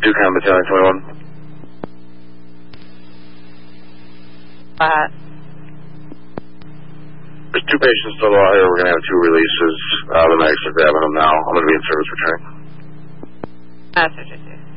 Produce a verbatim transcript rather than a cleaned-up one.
Ducom Battalion twenty-one. Uh, There's two patients still out here. We're going to have two releases. Uh, the medics are grabbing them now. I'm going to be in service returning. that's what you do.